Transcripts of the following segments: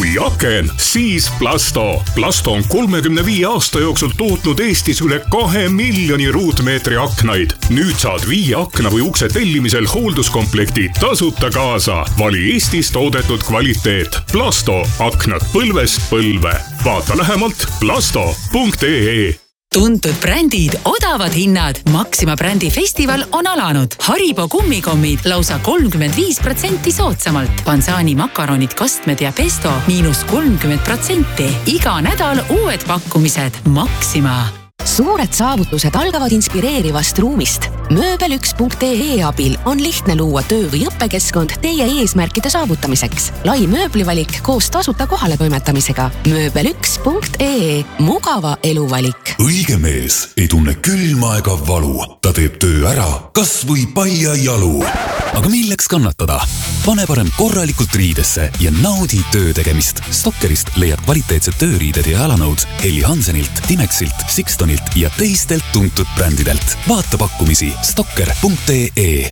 Kui aken, siis Plasto. Plasto on 35 aasta jooksul tootnud Eestis üle 2 miljoni ruutmeetri aknaid. Nüüd saad 5 akna või ukse tellimisel hoolduskomplekti tasuta kaasa. Vali Eestis toodetud kvaliteet. Plasto. Aknad põlvest põlve. Vaata lähemalt plasto.ee. Tuntud brändid, odavad hinnad. Maxima brändi festival on alanud. Haribo kummikommid lausa 35% soodsamalt. Pansani makaronid, kastmed ja pesto -30%. Iga nädal uued pakkumised. Maxima. Suured saavutused algavad inspireerivast ruumist. Mööbel1.ee abil on lihtne luua töö- või õppekeskkond teie eesmärkide saavutamiseks. Lai mööblivalik koos tasuta kohale toimetamisega. Mööbel1.ee. Mugava eluvalik. Õige mees ei tunne külma ega valu. Ta teeb töö ära, kas või paia jalu. Aga milleks kannatada? Pane parem korralikult riidesse ja naudi töö tegemist. Stokkerist leiad kvaliteetsed tööriided ja jalanõud Helly Hansenilt, Timexilt, Sixtonilt ja teistelt tuntud brändidelt. Vaata pakkumisi stokker.ee.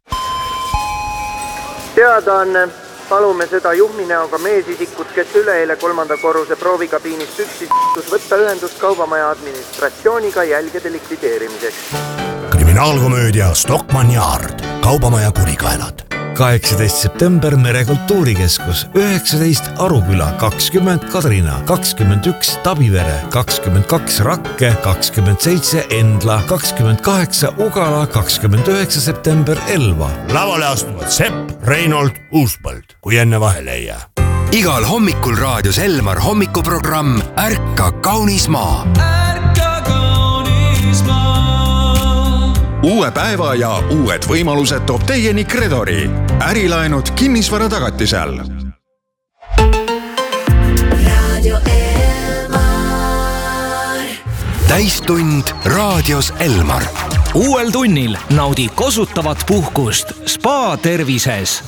Teadaanne. Palume seda juhminäoga meesisikut, kes üleeile 3. korruse proovikabiinist üksis võtta ühendust kaubamaja administratsiooniga jälgede likvideerimiseks. Kriminaalkomöödia Stockmann ja Ard. Kaubamaja kurikaelad. 18 september Merekultuurikeskus, 19 Aruküla, 20 Kadrina, 21 Tabivere, 22 Rakke, 27 Endla, 28 Ugala, 29 september Elva. Lavale astuvad Sepp, Reinold, Uuspõld, kui enne vahele ei jää. Igal hommikul raadios Elmar hommikuprogramm Ärka kaunis maa. Uue päeva ja uued võimalused toob teieni Credori. Ärilaenud kinnisvara tagatisel. Radio Elmar. Täistund raadios Elmar. Uuel tunnil naudi kosutavat puhkust Spa tervises.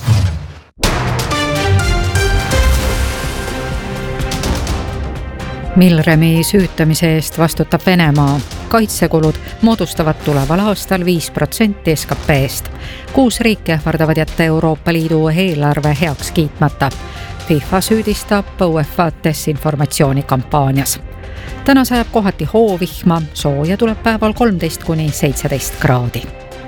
Milremi süütamise eest vastutab Venemaa. Kaitsekulud moodustavad tuleval aastal 5% SKP-st. 6 riiki ähvardavad jätta Euroopa Liidu eelarve heaks kiitmata. FIFA süüdistab UEFA desinformatsioonikampaanias. Täna sajab kohati hoovihma, sooja tuleb päeval 13–17 kraadi.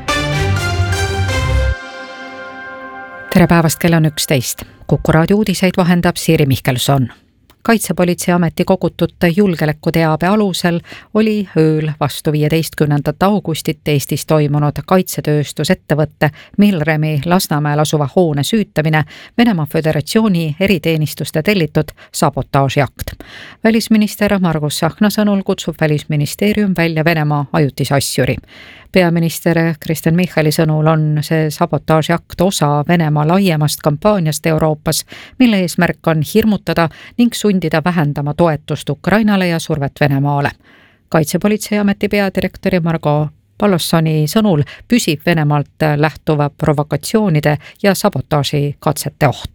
Tere päevast, kell on 11. Kuku raadio uudiseid vahendab Siiri Mihkelson. Kaitsepolitseiameti kogutud julgeolekuteabe alusel oli ööl vastu 15. augustit Eestis toimunud kaitsetööstusettevõtte Milremi Lasnamäel asuva hoone süütamine Venemaa Föderatsiooni eriteenistuste tellitud sabotaažiakt. Välisminister Margus Tsahkna sõnul kutsub Välisministeerium välja Venemaa ajutise asjuri. Peaminister Kristen Michali sõnul on see sabotaažiakt osa Venemaa laiemast kampaaniast Euroopas, mille eesmärk on hirmutada ning sundida vähendama toetust Ukrainale ja survet Venemaale. Kaitsepolitseiameti peadirektori Margo Pallossoni sõnul püsib Venemaalt lähtuva provokatsioonide ja sabotaaži katsete oht.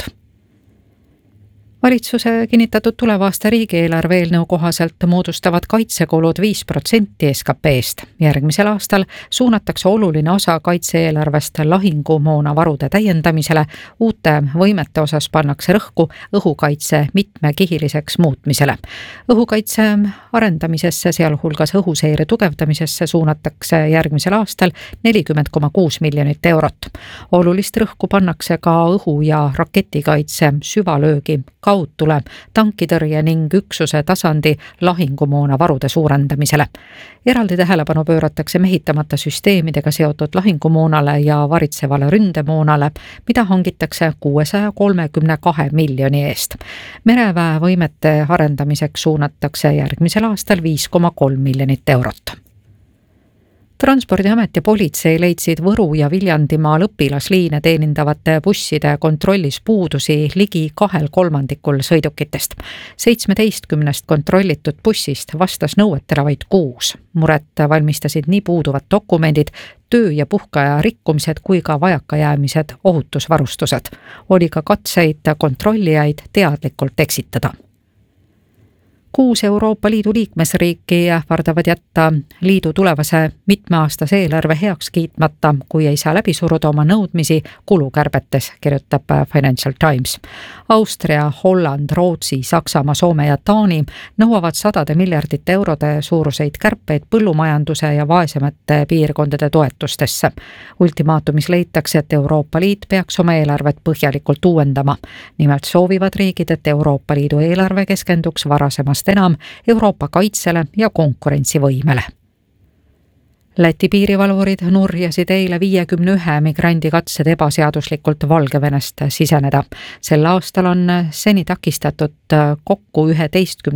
Valitsuse kinnitatud tulevaasta riigieelarve eelnõu kohaselt moodustavad kaitsekulud 5% SKP-st. Järgmisel aastal suunatakse oluline osa kaitse-eelarvest lahingumoona varude täiendamisele, uute võimete osas pannakse rõhku õhukaitse mitmekihiliseks muutmisele. Õhukaitse arendamisesse, sealhulgas õhuseire tugevdamisesse suunatakse järgmisel aastal 40,6 miljonit eurot. Olulist rõhku pannakse ka õhu- ja raketikaitse, süvalöögi, kaudtule, tankitõrje ning üksuse tasandi lahingumoona varude suurendamisele. Eraldi tähelepanu pööratakse mehitamata süsteemidega seotud lahingumoonale ja varitsevale ründemoonale, mida hangitakse 632 miljoni eest. Mereväe võimete arendamiseks suunatakse järgmisel aastal 5,3 miljonit eurot. Transpordiamet ja politsei leidsid Võru ja Viljandimaal õpilasliine teenindavate busside kontrollis puudusi ligi 2/3 sõidukitest. 17 kontrollitud bussist vastas nõuetele vaid 6. Muret valmistasid nii puuduvad dokumendid, töö- ja puhkeaja rikkumised kui ka vajakajäämised ohutusvarustused. Oli ka katseid kontrollijaid teadlikult eksitada. 6 Euroopa Liidu liikmesriiki ähvardavad jätta liidu tulevase mitmeaastase eelarve heaks kiitmata, kui ei saa läbi suruda oma nõudmisi kulukärbetes, kirjutab Financial Times. Austria, Holland, Rootsi, Saksamaa, Soome ja Taani nõuavad sadade miljardite eurode suuruseid kärpeid põllumajanduse ja vaesemate piirkondade toetustesse. Ultimaatumis leitakse, et Euroopa Liit peaks oma eelarvet põhjalikult uuendama. Nimelt soovivad riigid, et Euroopa Liidu eelarve keskenduks varasemast enam Euroopa kaitsele ja konkurentsivõimele. Läti piirivalvurid nurjasid eile 51 migrandi katsed ebaseaduslikult Valgevenest siseneda. Sel aastal on seni takistatud kokku 11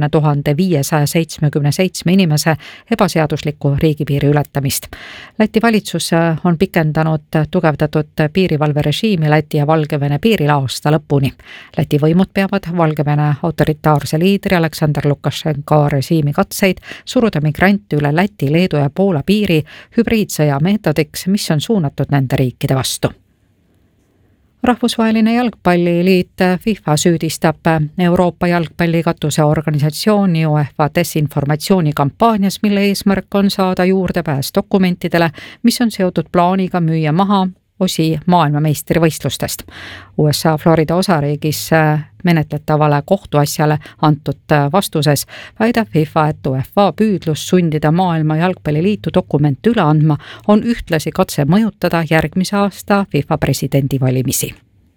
577 inimese ebaseaduslikku riigipiiri ületamist. Läti valitsus on pikendanud tugevdatud piirivalverežiimi Läti ja Valgevene piiril aasta lõpuni. Läti võimud peavad Valgevene autoritaarse liidri Aleksandr Lukašenka režiimi katseid suruda migrante üle Läti, Leedu ja Poola piiri hübriidsõja meetodiks, mis on suunatud nende riikide vastu. Rahvusvaheline jalgpalliliit FIFA süüdistab Euroopa jalgpalli katuseorganisatsiooni UEFA desinformatsioonikampaanias, mille eesmärk on saada juurdepääs dokumentidele, mis on seotud plaaniga müüa maha osi maailmameistrivõistlustest. USA Florida osariigis menetletavale kohtuasjale antud vastuses väidab FIFA, et UEFA püüdlus sundida maailma jalgpalliliitu dokumente üle andma on ühtlasi katse mõjutada järgmise aasta FIFA presidendivalimisi.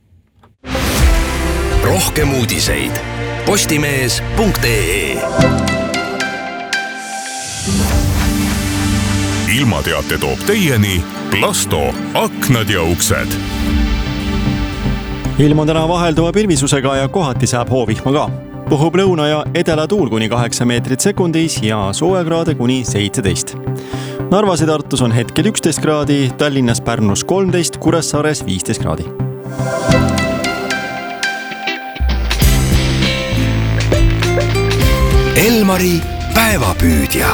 Rohkem uudiseid postimees.ee. Ilmateate toob teieni Plasto, aknad ja uksed. Ilm on täna vahelduva pilvisusega ja kohati saab hoovihma ka. Puhub lõuna ja edela tuul kuni 8 meetrit sekundis ja soojakraade kuni 17. Narvas ja Tartus on hetkel 11 kraadi, Tallinnas, Pärnus 13, Kuressaares 15 kraadi. Elmari päevapüüdja.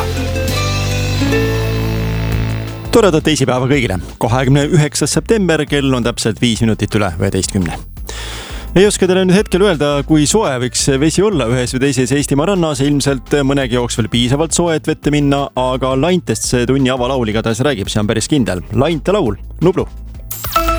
Toredat teisipäeva kõigile. 29. september, kell on täpselt 5 minutit üle 11. Ei oska teile nüüd hetkel öelda, kui soe võiks vesi olla ühes või teises Eestimaa rannas. Ilmselt mõnegi jooks veel piisavalt soe, et vette minna, aga laintest see tunni avalaul igatahes räägib, see on päris kindel. Lainte laul, Nublu!